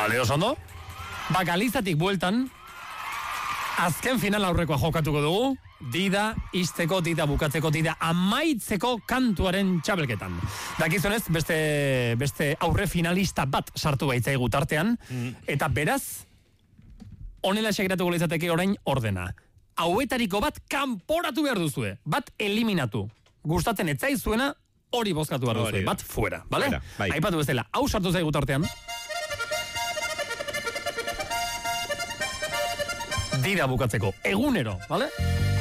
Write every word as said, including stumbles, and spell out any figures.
Bale, oso ondo. Ba, Galizatik bueltan, azken final aurrekoa jokatuko dugu, dida izteko, dida bukatzeko, dida amaitzeko kantuaren txabelketan. Dakizunez, beste, beste aurre finalista bat sartu baitzaigu tartean, mm. eta beraz, honela segiratuko litzateke orain ordena. Hauetariko bat kanporatu behar duzue, bat eliminatu. Gustatzen etzaizuena, hori bozkatu behar duzue, bat fuera, bale? Bai. Aipatu bezala, hau sartu zaigu tartean. Dida bukatzeko, egunero, bale?